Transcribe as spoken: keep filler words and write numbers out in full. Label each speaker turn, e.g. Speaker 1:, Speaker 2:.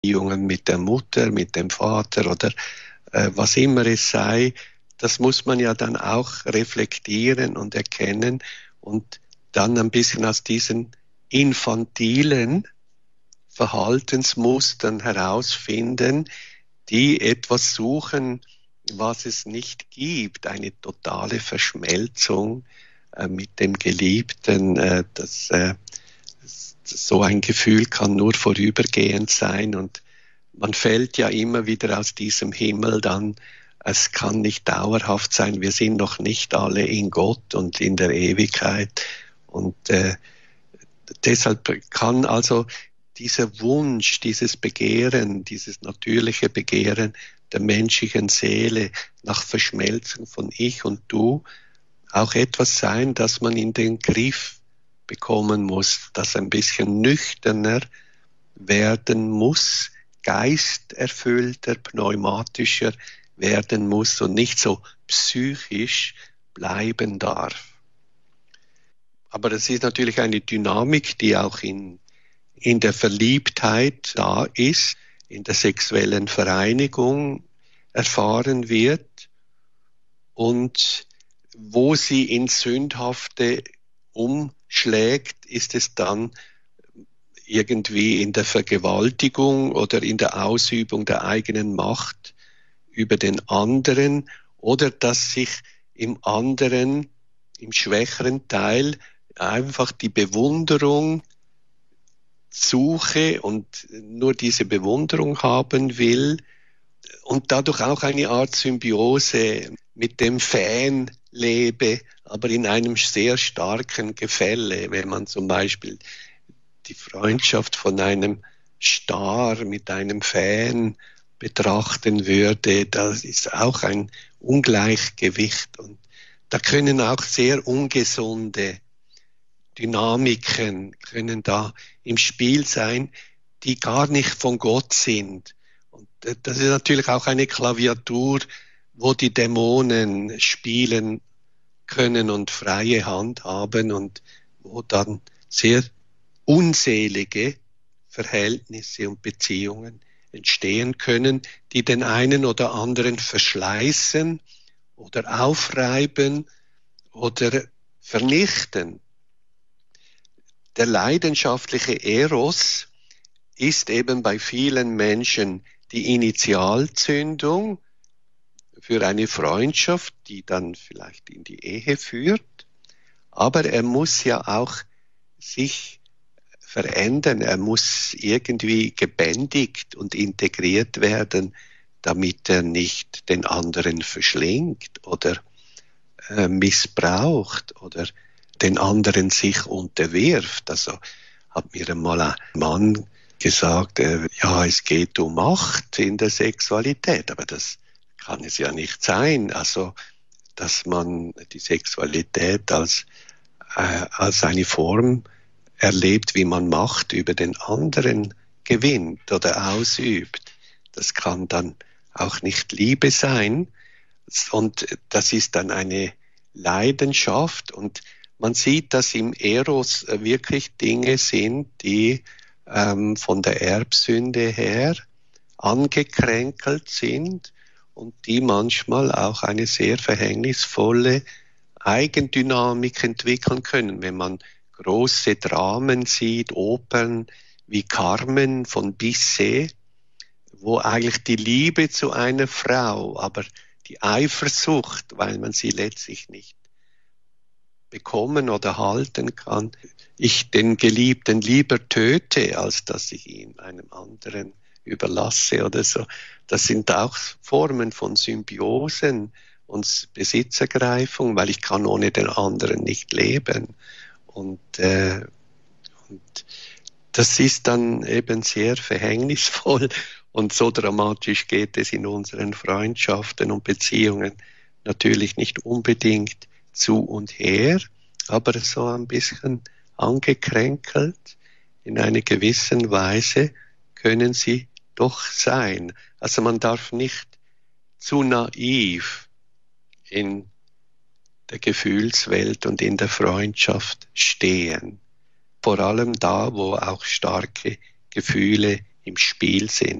Speaker 1: Beziehungen mit der Mutter, mit dem Vater oder äh, was immer es sei, das muss man ja dann auch reflektieren und erkennen und dann ein bisschen aus diesen infantilen Verhaltensmustern herausfinden, die etwas suchen, was es nicht gibt, eine totale Verschmelzung äh, mit dem Geliebten. Äh, das, äh, so ein Gefühl kann nur vorübergehend sein und man fällt ja immer wieder aus diesem Himmel dann. Es kann nicht dauerhaft sein. Wir sind noch nicht alle in Gott und in der Ewigkeit. Und äh, deshalb kann also dieser Wunsch, dieses Begehren, dieses natürliche Begehren der menschlichen Seele nach Verschmelzung von Ich und Du auch etwas sein, das man in den Griff bekommen muss, das ein bisschen nüchterner werden muss, geisterfüllter, pneumatischer werden muss und nicht so psychisch bleiben darf. Aber das ist natürlich eine Dynamik, die auch in, in der Verliebtheit da ist, in der sexuellen Vereinigung erfahren wird und wo sie ins Sündhafte umschlägt, ist es dann irgendwie in der Vergewaltigung oder in der Ausübung der eigenen Macht über den anderen oder dass sich im anderen, im schwächeren Teil, einfach die Bewunderung suche und nur diese Bewunderung haben will und dadurch auch eine Art Symbiose mit dem Fan lebe, aber in einem sehr starken Gefälle, wenn man zum Beispiel die Freundschaft von einem Star mit einem Fan betrachten würde, das ist auch ein Ungleichgewicht und da können auch sehr ungesunde Dynamiken können da im Spiel sein, die gar nicht von Gott sind. Und das ist natürlich auch eine Klaviatur, wo die Dämonen spielen können und freie Hand haben und wo dann sehr unselige Verhältnisse und Beziehungen entstehen können, die den einen oder anderen verschleißen oder aufreiben oder vernichten. Der leidenschaftliche Eros ist eben bei vielen Menschen die Initialzündung für eine Freundschaft, die dann vielleicht in die Ehe führt. Aber er muss ja auch sich verändern. Er muss irgendwie gebändigt und integriert werden, damit er nicht den anderen verschlingt oder äh, missbraucht oder den anderen sich unterwirft. Also hat mir einmal ein Mann gesagt, äh, ja, es geht um Macht in der Sexualität, aber das kann es ja nicht sein. Also, dass man die Sexualität als, äh, als eine Form erlebt, wie man Macht über den anderen gewinnt oder ausübt. Das kann dann auch nicht Liebe sein. Und das ist dann eine Leidenschaft. Und man sieht, dass im Eros wirklich Dinge sind, die ähm, von der Erbsünde her angekränkelt sind und die manchmal auch eine sehr verhängnisvolle Eigendynamik entwickeln können, wenn man große Dramen sieht, Opern wie Carmen von Bizet, wo eigentlich die Liebe zu einer Frau, aber die Eifersucht, weil man sie letztlich nicht bekommen oder halten kann, ich den Geliebten lieber töte, als dass ich ihn einem anderen überlasse oder so. Das sind auch Formen von Symbiosen und Besitzergreifung, weil ich kann ohne den anderen nicht leben. Und, äh, und das ist dann eben sehr verhängnisvoll und so dramatisch geht es in unseren Freundschaften und Beziehungen natürlich nicht unbedingt zu und her, aber so ein bisschen angekränkelt in einer gewissen Weise können sie doch sein. Also man darf nicht zu naiv in der Gefühlswelt und in der Freundschaft stehen. Vor allem da, wo auch starke Gefühle im Spiel sind.